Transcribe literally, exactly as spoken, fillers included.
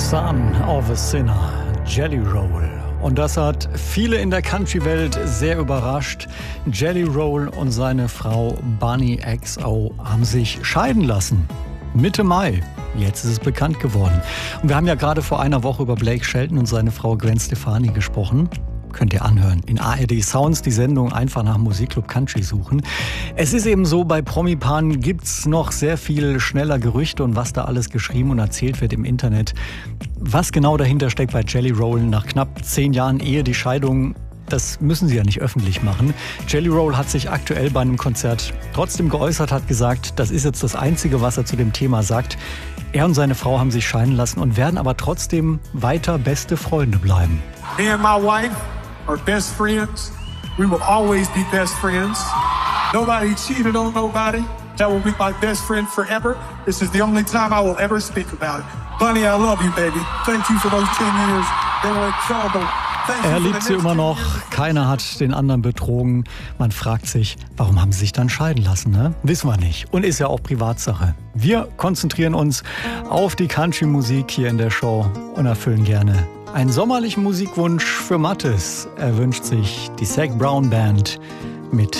Son of a Sinner, Jelly Roll. Und das hat viele in der Country-Welt sehr überrascht. Jelly Roll und seine Frau Bunny X O haben sich scheiden lassen. Mitte Mai. Jetzt ist es bekannt geworden. Und wir haben ja gerade vor einer Woche über Blake Shelton und seine Frau Gwen Stefani gesprochen. Könnt ihr anhören. In A R D Sounds die Sendung einfach nach Musikclub Country suchen. Es ist eben so, bei Promi-Paaren gibt's noch sehr viel schneller Gerüchte und was da alles geschrieben und erzählt wird im Internet. Was genau dahinter steckt bei Jelly Roll nach knapp zehn Jahren Ehe, die Scheidung, das müssen sie ja nicht öffentlich machen. Jelly Roll hat sich aktuell bei einem Konzert trotzdem geäußert, hat gesagt, das ist jetzt das Einzige, was er zu dem Thema sagt. Er und seine Frau haben sich scheiden lassen und werden aber trotzdem weiter beste Freunde bleiben. Me and my wife are best friends. We will always be best friends. Nobody cheated on nobody. That will be my best friend forever. This is the only time I will ever speak about it. Bunny, I love you, baby. Thank you for those ten years. They were incredible. Er liebt sie immer noch, keiner hat den anderen betrogen. Man fragt sich, warum haben sie sich dann scheiden lassen, ne? Wissen wir nicht. Und ist ja auch Privatsache. Wir konzentrieren uns auf die Country-Musik hier in der Show und erfüllen gerne einen sommerlichen Musikwunsch für Mathis. Er wünscht sich die Zac Brown Band mit